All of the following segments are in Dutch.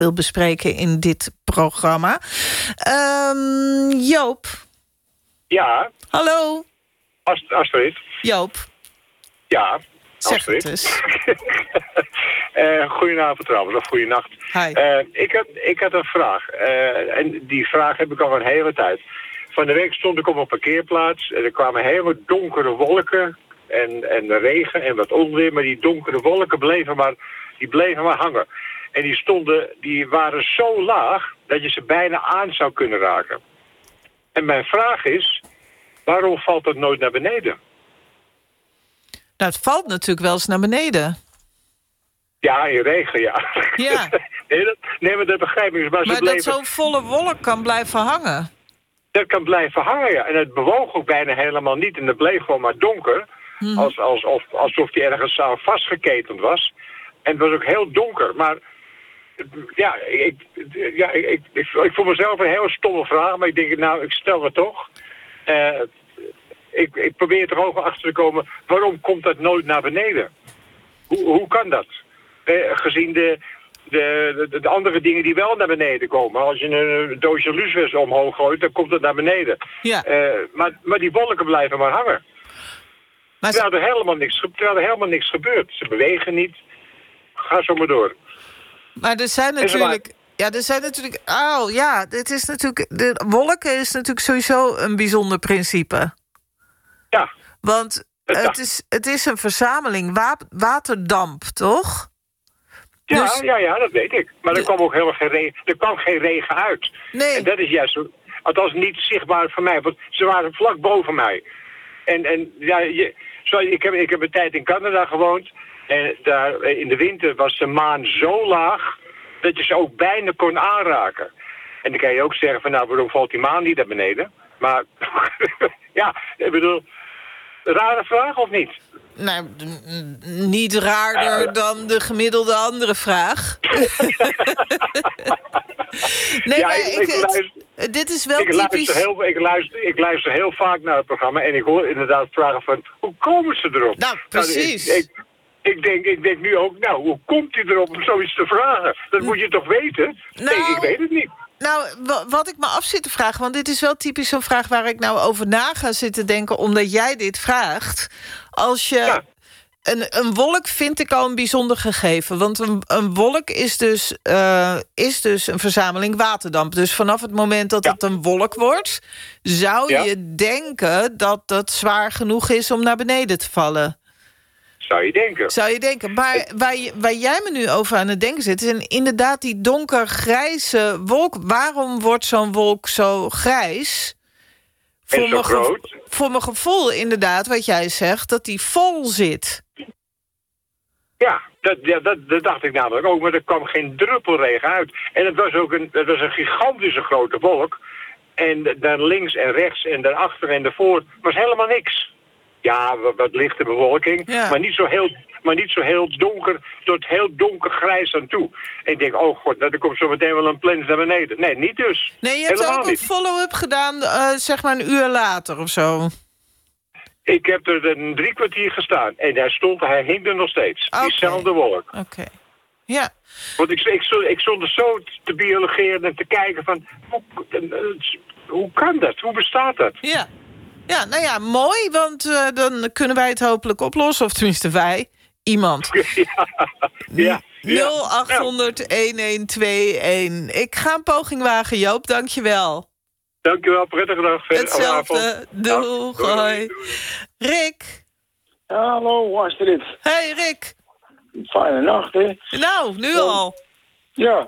wil bespreken in dit programma. Joop. Ja. Hallo. Astrid. Joop. Ja. Zeg Astrid. het eens. Goedenavond trouwens, of goedenacht. Hi. Ik had een vraag. En die vraag heb ik al een hele tijd. Van de week stond ik op een parkeerplaats. En er kwamen hele donkere wolken. En de regen en wat onweer. Maar die donkere wolken bleven maar hangen. En die waren zo laag dat je ze bijna aan zou kunnen raken. En mijn vraag is, waarom valt dat nooit naar beneden? Nou, het valt natuurlijk wel eens naar beneden. Ja, in regen, ja. Ja. Nee, maar dat begrijp ik. Maar dat zo'n volle wolk kan blijven hangen. Dat kan blijven hangen, ja. En het bewoog ook bijna helemaal niet. En het bleef gewoon maar donker. Alsof die ergens aan vastgeketend was. En het was ook heel donker. Maar ja, ik voel mezelf een heel stomme vraag. Maar ik denk, nou, ik stel het toch. Ik probeer er ook achter te komen. Waarom komt dat nooit naar beneden? Hoe kan dat? Gezien de andere dingen die wel naar beneden komen. Als je een doosje lucifers omhoog gooit, dan komt het naar beneden. Ja. Maar die wolken blijven maar hangen. Maar terwijl er helemaal niks gebeurt. Ze bewegen niet. Ga zo maar door. Maar er zijn natuurlijk... dit is natuurlijk... De wolken is natuurlijk sowieso een bijzonder principe. Ja. Want het is een verzameling waterdamp, toch? Ja, dus, ja, dat weet ik. Maar er kwam ook er kwam geen regen uit. Nee. En dat is juist... Althans niet zichtbaar voor mij. Want ze waren vlak boven mij. En ja, ik heb een tijd in Canada gewoond. En daar in de winter was de maan zo laag dat je ze ook bijna kon aanraken. En dan kan je ook zeggen van, nou, waarom valt die maan niet naar beneden? Maar ja, ik bedoel, rare vraag of niet? Nou, niet raarder dan de gemiddelde andere vraag. Nee, ja, maar dit is wel typisch... Ik luister heel vaak naar het programma en ik hoor inderdaad vragen van, hoe komen ze erop? Nou, precies. Ik denk nu ook, nou, hoe komt hij erop om zoiets te vragen? Dat moet je toch weten? Nou, nee, ik weet het niet. Nou, wat ik me af zit te vragen... want dit is wel typisch zo'n vraag waar ik nou over na ga zitten denken... omdat jij dit vraagt. Als je... Ja. Een wolk vind ik al een bijzonder gegeven. Want een wolk is dus een verzameling waterdamp. Dus vanaf het moment dat het een wolk wordt... zou je denken dat dat zwaar genoeg is om naar beneden te vallen. Zou je denken. Maar waar jij me nu over aan het denken zit... is inderdaad die donkergrijze wolk. Waarom wordt zo'n wolk zo grijs? Voor mijn gevoel inderdaad, wat jij zegt... dat die vol zit. Ja, dat dacht ik namelijk ook. Maar er kwam geen druppel regen uit. En het was ook een gigantische grote wolk. En daar links en rechts en daarachter en daarvoor was helemaal niks. Ja, wat lichte bewolking, maar niet zo heel donker, tot heel donkergrijs aan toe. En ik denk, oh god, er komt zo meteen wel een plens naar beneden. Nee, niet dus. Nee, je hebt helemaal ook een follow-up gedaan, zeg maar een uur later of zo. Ik heb er een 3 kwartier gestaan en hij hing er nog steeds. Okay. Diezelfde wolk. Oké. Ja. Want ik stond er zo te biologeren en te kijken van, hoe kan dat? Hoe bestaat dat? Ja. Ja, nou ja, mooi, want dan kunnen wij het hopelijk oplossen. Of tenminste wij, iemand. Ja. 0800-1121. Ik ga een poging wagen, Joop, dankjewel. Dankjewel, prettige dag. Hetzelfde, doeg, hoi. Rick. Hallo, Astrid. Hey, Rick. Fijne nacht, hè? Nou, nu al. Ja,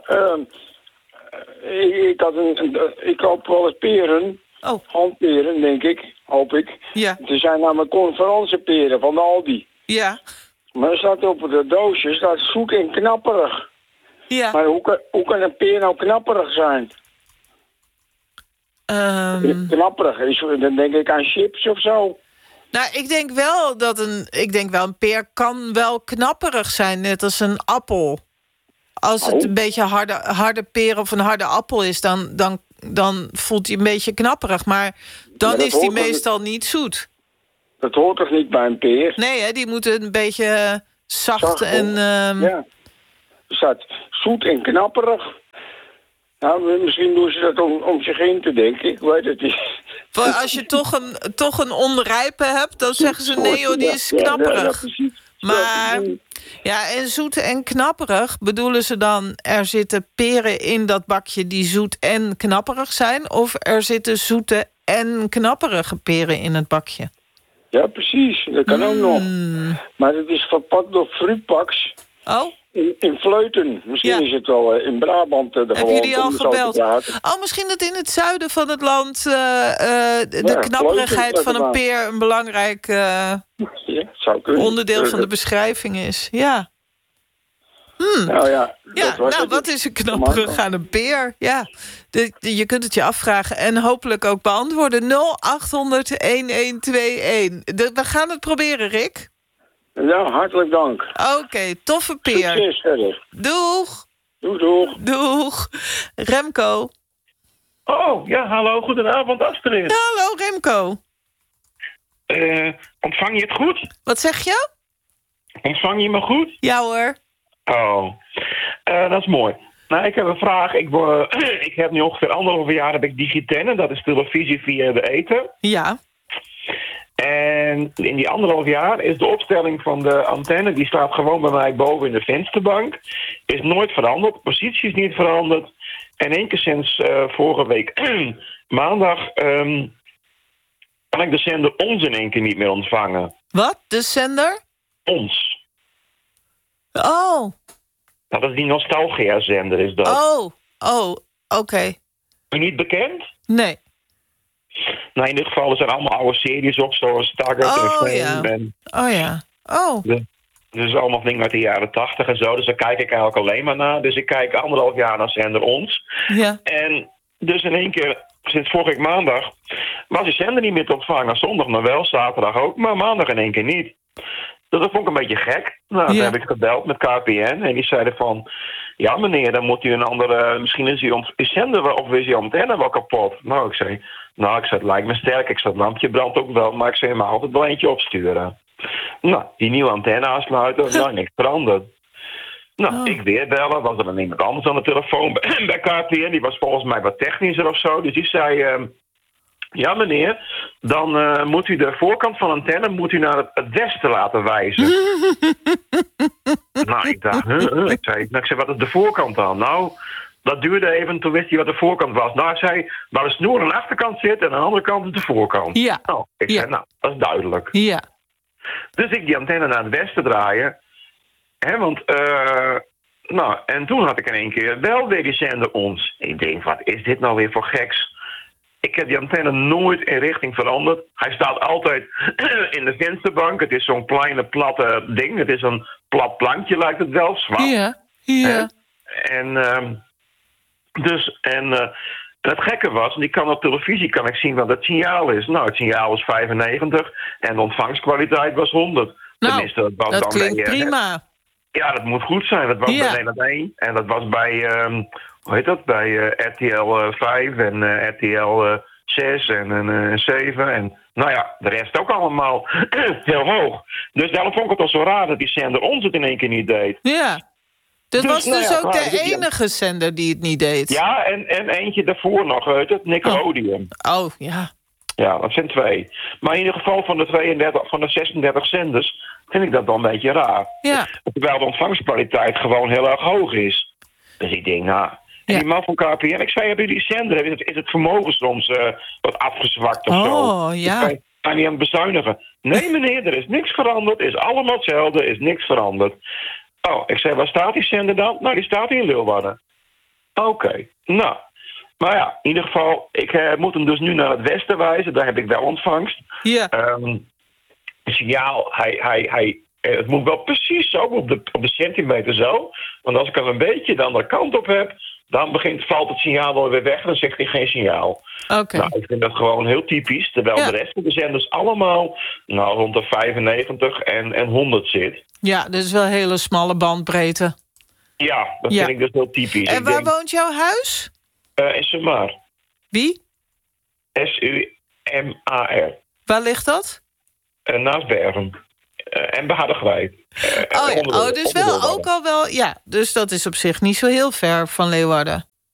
ik koop wel eens peren. Oh. Handperen, denk ik. Hoop ik. Ja. Er zijn namelijk conferentieperen van de Aldi. Ja. Maar er staat op de doosje, staat zoet en knapperig. Ja. Maar hoe kan een peer nou knapperig zijn? Knapperig, dan denk ik aan chips of zo. Nou, ik denk wel een peer kan wel knapperig zijn, net als een appel. Als het een beetje harde peer of een harde appel is, dan voelt hij een beetje knapperig. Maar dan is die meestal niet zoet. Dat hoort toch niet bij een peer? Nee, hè, die moeten een beetje zacht en... Ja. Er staat zoet en knapperig. Nou, misschien doen ze dat om zich heen te denken. Ik weet het niet. Als je toch een onrijpe hebt, dan zeggen ze nee joh, die is knapperig. Maar ja, en zoet en knapperig bedoelen ze dan... er zitten peren in dat bakje die zoet en knapperig zijn... of er zitten zoete en knapperige peren in het bakje? Ja, precies. Dat kan ook nog. Maar het is verpakt door Fruitpaks. Oh? In Vleuten. Misschien is het wel in Brabant. Hebben jullie al gebeld? Oh, misschien dat in het zuiden van het land... de knapperigheid van een peer een belangrijk onderdeel van de beschrijving is. Ja. Nou ja, wat is een knapperig aan een peer? Ja, je kunt het je afvragen en hopelijk ook beantwoorden. 0800-1121. We gaan het proberen, Rick. Ja, hartelijk dank. Oké, toffe peer. Succes verder. Doeg. Doeg. Doeg. Remco. Oh, ja, hallo, goedenavond Astrid. Hallo, Remco. Ontvang je het goed? Wat zeg je? Ontvang je me goed? Ja hoor. Oh, dat is mooi. Nou, ik heb een vraag. Ik heb nu ongeveer 1,5 jaar heb ik Digitenne, dat is televisie via de ether. Ja. En in die 1,5 jaar is de opstelling van de antenne... die staat gewoon bij mij boven in de vensterbank. Is nooit veranderd. De positie is niet veranderd. En 1 keer sinds vorige week maandag... kan ik de zender ons in 1 keer niet meer ontvangen. Wat? De zender? Ons. Oh. Dat is die Nostalgia-zender, is dat. Oh, oké. Niet bekend? Nee. Nou, in ieder geval, er zijn allemaal oude series op, zoals Taggart en Fame. Oh. Dus allemaal dingen uit de jaren 80 en zo. Dus daar kijk ik eigenlijk alleen maar naar. Dus ik kijk 1,5 jaar naar zender ons. Ja. En dus in 1 keer, sinds vorige week maandag, was die zender niet meer te ontvangen. Zondag nog wel, zaterdag ook, maar maandag in 1 keer niet. Dus dat vond ik een beetje gek. Nou, toen heb ik gebeld met KPN en die zeiden van... Ja, meneer, dan moet u een andere... Misschien is uw zender of is uw antenne wel kapot. Nou, ik zei, het lijkt me sterk. Ik zei, het lampje brandt ook wel, maar ik zei, maar altijd wel eentje opsturen. Nou, die nieuwe antenne aansluiten, niks veranderd. Nou, ik weer bellen, was er dan iemand anders aan de telefoon bij KPN. Die was volgens mij wat technischer of zo. Dus die zei... Ja, meneer, dan moet u de voorkant van de antenne moet u naar het westen laten wijzen. Nou, ik dacht, ik zei, wat is de voorkant dan? Nou, dat duurde even, toen wist hij wat de voorkant was. Nou, hij zei, waar de snoer aan de achterkant zit en aan de andere kant is de voorkant. Ja. Nou, ik zei, dat is duidelijk. Ja. Dus ik die antenne naar het westen draaien. En toen had ik in 1 keer wel weer die zender ons. Ik denk, wat is dit nou weer voor geks? Ik heb die antenne nooit in richting veranderd. Hij staat altijd in de vensterbank. Het is zo'n kleine platte ding. Het is een plat plankje, lijkt het wel. Zwart. Ja. En het gekke was, en op televisie kan ik zien wat het signaal is. Nou, het signaal was 95 en de ontvangstkwaliteit was 100. Nou, dat klinkt prima. Ja, dat moet goed zijn. Dat was bij Nederland 1 en dat was bij... bij RTL 5 en RTL 6 en 7. En nou ja, de rest ook allemaal heel hoog. Dus daarom vond ik het al zo raar dat die zender ons het in 1 keer niet deed. Ja, dat was dus ook de enige zender die het niet deed. Ja, en eentje daarvoor nog, het Nickelodeon. Oh, ja. Ja, dat zijn 2. Maar in ieder geval van de 36 zenders vind ik dat dan een beetje raar. Ja. Terwijl de ontvangstkwaliteit gewoon heel erg hoog is. Dus ik denk, en die man van KPN, ik zei, hebben jullie die zender? Is het vermogen soms wat afgezwakt of zo? Oh, ja. Kan je niet aan het bezuinigen? Nee, meneer, er is niks veranderd. Is allemaal hetzelfde, is niks veranderd. Oh, ik zei, waar staat die zender dan? Nou, die staat in Leeuwarden. Oké, nou. Maar ja, in ieder geval, ik moet hem dus nu naar het westen wijzen. Daar heb ik wel ontvangst. Ja. Het signaal, het moet wel precies zo, op de centimeter zo. Want als ik hem een beetje de andere kant op heb... dan valt het signaal wel weer weg en dan zegt hij geen signaal. Oké. Nou, ik vind dat gewoon heel typisch. Terwijl de rest van de zenders allemaal rond de 95 en 100 zit. Ja, dat is wel een hele smalle bandbreedte. Ja, dat vind ik dus heel typisch. En waar woont jouw huis? In Sumar. Wie? Sumar. Waar ligt dat? Naast Bergen. En Behardergwijk. Dus wel ook al wel... Ja, dus dat is op zich niet zo heel ver van Leeuwarden.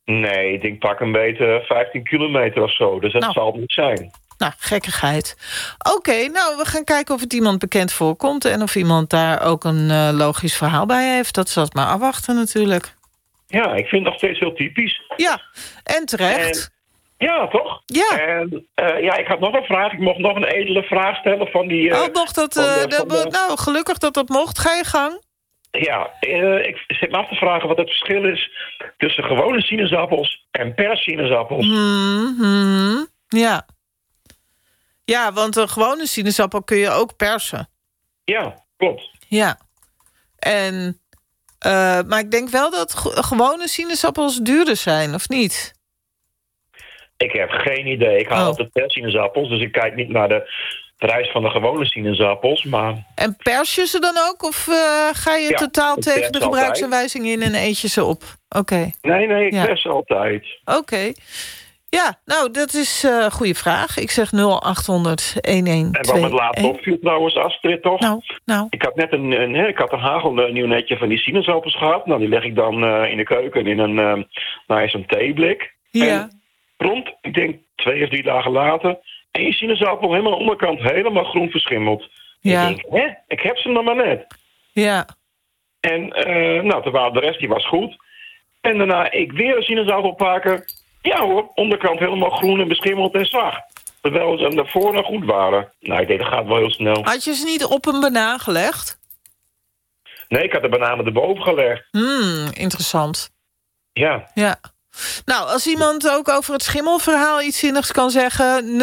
Nee, ik denk pak een beetje 15 kilometer of zo. Dus dat zal het niet zijn. Nou, gekkigheid. Oké, nou, we gaan kijken of het iemand bekend voorkomt... en of iemand daar ook een logisch verhaal bij heeft. Dat zal het maar afwachten natuurlijk. Ja, ik vind het nog steeds heel typisch. Ja, en terecht. Ja, toch? Ja. En ik had nog een vraag. Ik mocht nog een edele vraag stellen van die... mocht dat... Nou, gelukkig dat dat mocht. Ga je gang. Ja, ik zit me af te vragen wat het verschil is... tussen gewone sinaasappels en perssinaasappels. Ja. Ja, want een gewone sinaasappel kun je ook persen. Ja, klopt. Ja. En... maar ik denk wel dat gewone sinaasappels duurder zijn, of niet? Ik heb geen idee. Ik haal altijd persinaasappels, dus ik kijk niet naar de prijs van de gewone sinaasappels. Maar... En pers je ze dan ook? Of ga je totaal tegen de gebruiksaanwijzing in en eet je ze op? Oké. Nee, ik pers altijd. Oké. Ja, nou, dat is een goede vraag. Ik zeg 0800-1121. En wat me laatst opviel trouwens, Astrid, toch? Nou. Ik had net een hagelnieuw netje van die sinaasappels gehad. Nou, die leg ik dan in de keuken in zo'n theeblik. Ja. En prompt, ik denk 2 of 3 dagen later... 1 sinaasappel helemaal aan de onderkant helemaal groen verschimmeld. Ja. Ik denk, ik heb ze nog maar net. Ja. En terwijl de rest die was goed. En daarna ik weer een sinaasappel pakken... Ja hoor, onderkant helemaal groen en beschimmeld en zacht. Terwijl ze daarvoor nog goed waren. Nou, ik denk dat gaat wel heel snel. Had je ze niet op een banaan gelegd? Nee, ik had de bananen erboven gelegd. Interessant. Ja. Ja. Nou, als iemand ook over het schimmelverhaal iets zinnigs kan zeggen... 0800-1121.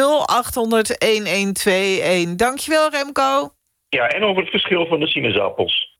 Dankjewel, Remco. Ja, en over het verschil van de sinaasappels.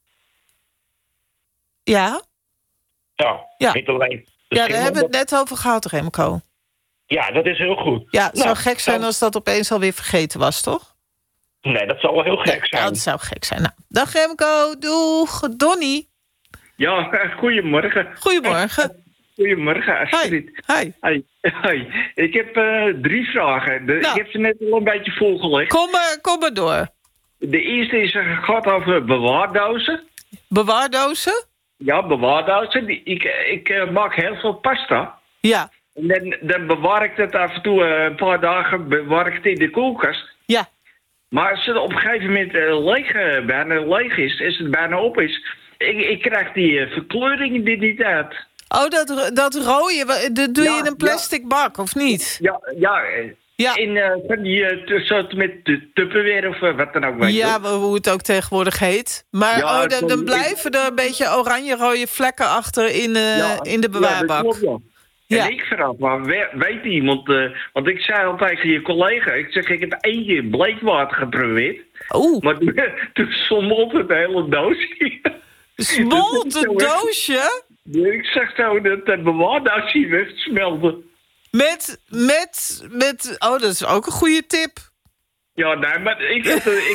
Ja? Ja. Niet alleen... Ja, daar hebben we het net over gehad, Remco. Ja, dat is heel goed. Ja, het zou gek zijn als dat opeens alweer vergeten was, toch? Nee, dat zou wel heel gek zijn. Ja, dat zou gek zijn. Nou, dag Remco, doeg. Donnie. Ja, goedemorgen. Goedemorgen. Goedemorgen, Astrid. Hi. Ik heb 3 vragen. Ik heb ze net al een beetje volgelegd. Kom maar door. De eerste is gaat over bewaardozen. Bewaardozen? Ja, bewaardozen. Ik maak heel veel pasta. Ja. En dan bewaar ik het af en toe een paar dagen bewaar ik het in de koelkast. Ja. Maar als het op een gegeven moment bijna leeg is, als het bijna op is... Ik krijg die verkleuring er niet uit. Oh, dat rode, dat doe je in een plastic bak, of niet? Ja. Van die soort met de Tupperware of wat dan ook. Weet je. Hoe het ook tegenwoordig heet. Maar dan blijven er een beetje oranje-rode vlekken achter in de bewaarbak. Ja, dat klopt, ja. En ik vraag maar, weet iemand... want ik zei al tegen je collega... Ik heb 1 keer bleekwater geprobeerd. Maar toen smolt het hele doosje. Smolt het doosje? Ik zag zo dat het bewaardoosje wegsmelte. Dat is ook een goede tip. Ja, nee, maar ik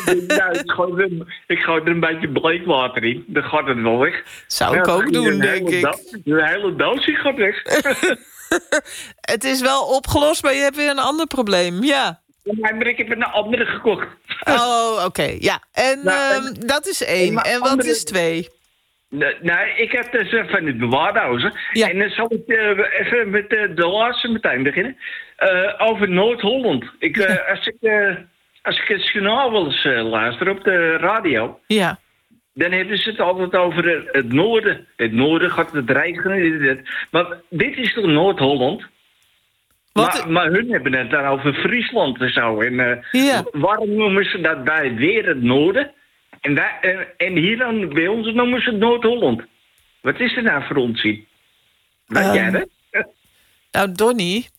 gooi er een beetje bleekwater in. Dan gaat het wel weg. Zou ik ook doen, denk ik. De hele doosje gaat weg. Het is wel opgelost, maar je hebt weer een ander probleem, ja. Maar ik heb een andere gekocht. Oh, oké, ja. En dat is 1. En wat is 2? Nee, ik heb dus van het bewaardozen. Ja. En dan zal ik even met de laatste meteen beginnen. Over Noord-Holland. Als ik het journaal wel eens luister op de radio... Ja. Dan hebben ze het altijd over het noorden. Het noorden gaat het regenen. Maar dit is toch Noord-Holland? Maar hun hebben het dan over Friesland en zo. En waarom noemen ze dat bij weer het noorden? En hier dan bij ons noemen ze het Noord-Holland. Wat is er nou voor onzin? Weet jij dat? Nou, Donnie...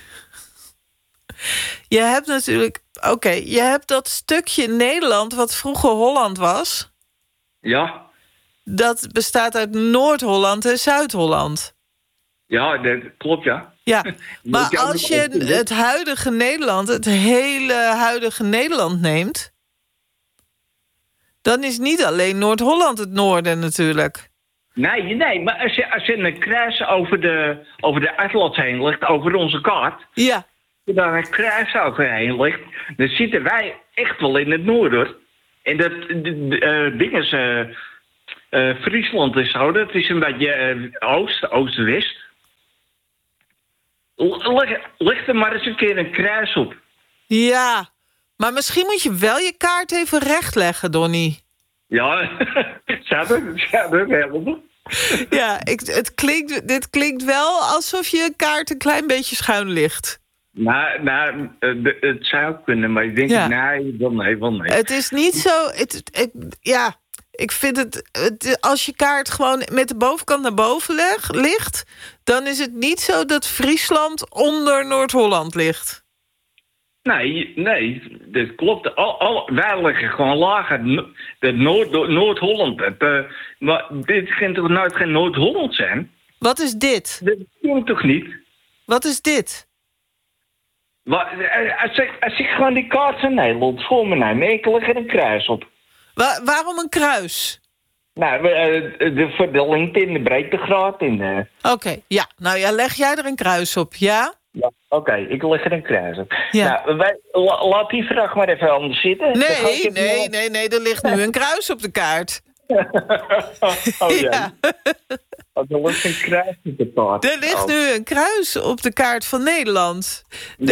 Je hebt natuurlijk... je hebt dat stukje Nederland wat vroeger Holland was. Ja. Dat bestaat uit Noord-Holland en Zuid-Holland. Ja, dat klopt, ja. Ja, maar als je het huidige Nederland, het hele huidige Nederland neemt... dan is niet alleen Noord-Holland het noorden natuurlijk. Nee, maar als je een kruis over de atlas heen legt, over onze kaart... Ja. Als je daar een kruis overheen legt, dan zitten wij echt wel in het noorden. En dat ding is... Friesland is zo, dat is een beetje oost-west. Leg er maar eens een keer een kruis op. Ja, maar misschien moet je wel je kaart even rechtleggen, Donnie. Ja, zou dat helpen? Ja, dit klinkt wel alsof je kaart een klein beetje schuin ligt. Nou, het zou kunnen, maar ik denk, wel nee. Het is niet zo... Ik vind het... Als je kaart gewoon met de bovenkant naar boven ligt... dan is het niet zo dat Friesland onder Noord-Holland ligt. Nee, dat klopt. Wij liggen gewoon lager. Noord-Holland. Maar dit kan toch nooit geen Noord-Holland zijn? Wat is dit? Dat klopt toch niet? Wat is dit? Als ik gewoon die kaart van Nederland voor me neem... ik leg er een kruis op. Waarom een kruis? Nou, voor de lengte in de breedtegraad. Oké, ja. Nou ja, leg jij er een kruis op, ja? Ja, oké, ik leg er een kruis op. Ja. Nou, laat die vraag maar even anders zitten. Nee, er ligt nu een kruis op de kaart. Ja. Er ligt een kruis op de kaart. Er ligt nu een kruis op de kaart van Nederland.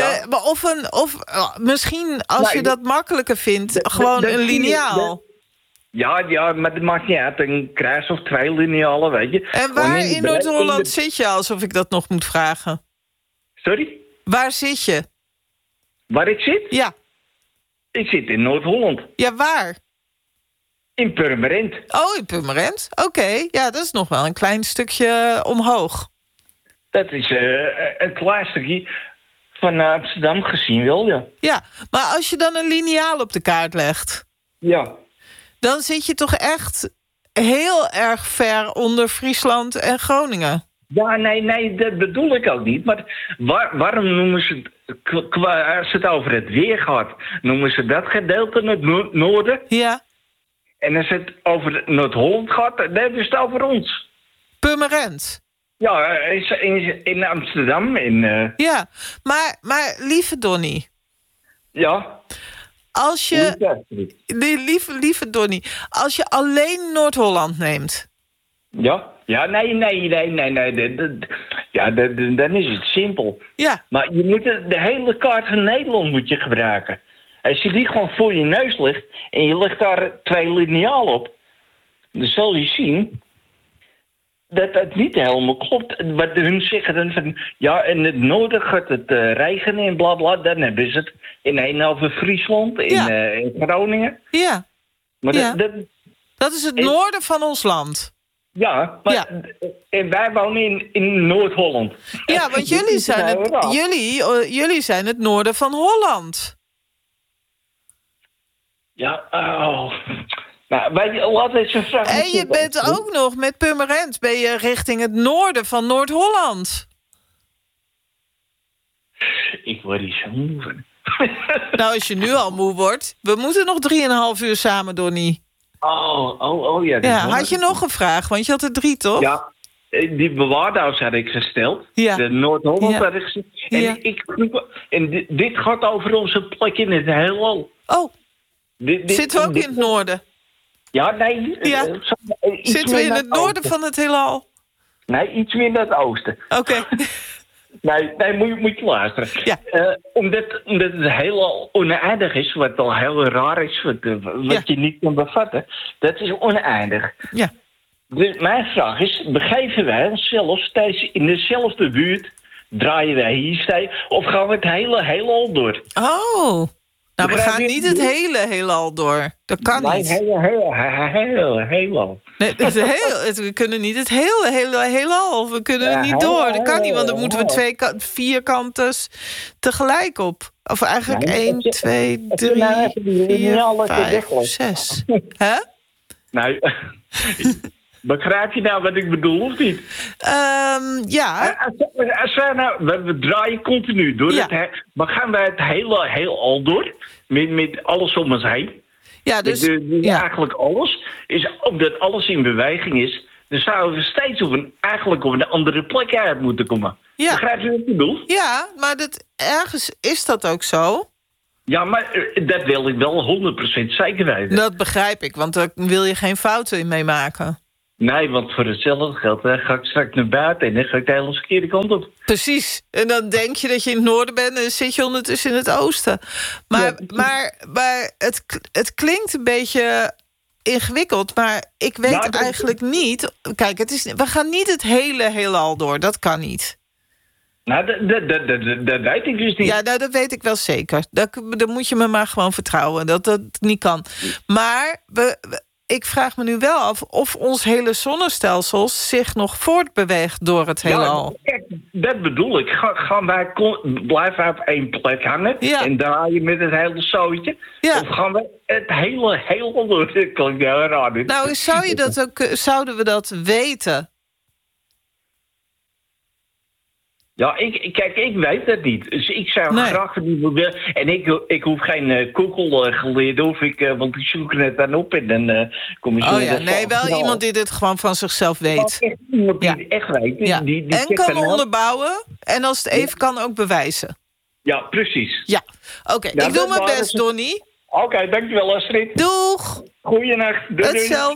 Misschien, als je dat makkelijker vindt, gewoon een liniaal. Ja, maar dat maakt niet uit. Een kruis of 2 linealen, weet je. En waar in Noord-Holland zit je, alsof ik dat nog moet vragen? Sorry? Waar zit je? Waar ik zit? Ja. Ik zit in Noord-Holland. Ja, waar? In Purmerend. Oh, in Purmerend? Oké. Ja, dat is nog wel een klein stukje omhoog. Dat is een klein stukje van Amsterdam gezien wel, ja. Ja, maar als je dan een liniaal op de kaart legt... Ja. Dan zit je toch echt heel erg ver onder Friesland en Groningen. Ja, nee, dat bedoel ik ook niet. Maar waarom noemen ze het, als het over het weer gaat... noemen ze dat gedeelte in het noorden? Ja. En als het over Noord-Holland gaat, dan hebben ze het over ons. Purmerend. Ja, in Amsterdam. Ja, maar lieve Donnie... Ja... Als je... Lieve Donnie, als je alleen Noord-Holland neemt... Ja, nee. Ja, dan is het simpel. Ja. Maar je moet de hele kaart van Nederland moet je gebruiken. Als je die gewoon voor je neus ligt... en je legt daar 2 linealen op... dan zal je zien... dat het niet helemaal klopt. Wat hun zeggen dan van... ja, in het noorden gaat het regenen en blablabla. Dan hebben ze het in over Friesland, in Groningen. Ja. Maar dat is het noorden van ons land. Ja, maar en wij wonen in Noord-Holland. Ja, want jullie zijn het noorden van Holland. Ja, Nou, laten we eens een vraag... En je bent ook nog met Purmerend... ben je richting het noorden van Noord-Holland. Ik word hier zo moe van. Nou, als je nu al moe wordt... we moeten nog 3,5 uur samen, Donnie. Oh ja. Ja, had je nog een vraag? Want je had er 3, toch? Ja, die bewaardhuis had ik gesteld. Ja. De Noord-Holland had ik gesteld. En dit gaat over onze plek in het heelal. Oh, zitten we ook in het noorden? Ja, nee. Ja. Zitten we in het noorden van het heelal? Nee, iets meer naar het oosten. Oké. Nee, moet je luisteren. Ja. Omdat het heelal oneindig is, wat al heel raar is, wat je niet kan bevatten. Dat is oneindig. Ja. Dus mijn vraag is, begeven wij onszelf steeds in dezelfde buurt? Draaien wij hier steeds? Of gaan we het hele heelal door? Oh. Nou, we gaan niet het hele heelal door. Dat kan niet. Nee, heelal. Nee, we kunnen niet het hele heelal. We kunnen er niet door. Dat kan niet, want dan moeten we 4 kanten tegelijk op. Of eigenlijk 1, 2, 3, 4, 5, 6. Hè? Nou, begrijp je nou wat ik bedoel, of niet? Ja. Als wij nou, we draaien continu door maar gaan wij het hele heelal door? Met alles om ons heen? Ja, dus eigenlijk alles. Is omdat alles in beweging is, dan zouden we steeds op een andere plek uit moeten komen. Ja. Begrijp je wat ik bedoel? Ja, maar ergens is dat ook zo. Ja, maar dat wil ik wel 100% zeker weten. Dat begrijp ik, want daar wil je geen fouten in meemaken. Nee, want voor hetzelfde geld ga ik straks naar buiten en dan ga ik de hele verkeerde kant op. Precies. En dan denk je dat je in het noorden bent en dan zit je ondertussen in het oosten. Maar het klinkt een beetje ingewikkeld, maar ik weet eigenlijk niet. Kijk, we gaan niet het hele heelal door. Dat kan niet. Nou, dat weet ik dus niet. Ja, nou, dat weet ik wel zeker. Dan moet je me maar gewoon vertrouwen dat dat niet kan. Maar ik vraag me nu wel af of ons hele zonnestelsel zich nog voortbeweegt door het heelal. Ja, dat bedoel ik. Gaan wij blijven op één plek hangen en draaien met het hele zootje? Ja. Of gaan we het hele heelal door? Dat klinkt heel raar. Nou, zouden we dat weten? Ja, ik weet dat niet. Dus ik zou graag willen. En ik hoef geen Google-geleerde, want ik zoek het dan op en dan kom je zo. Wel iemand die dit gewoon van zichzelf weet. Echt iemand die het echt weet. Ja. Die en kan onderbouwen en als het even kan ook bewijzen. Ja, precies. Ja, oké. Ik doe mijn best, Donnie. Oké, dankjewel Astrid. Doeg! Goeienacht. Doei. Hetzelfde.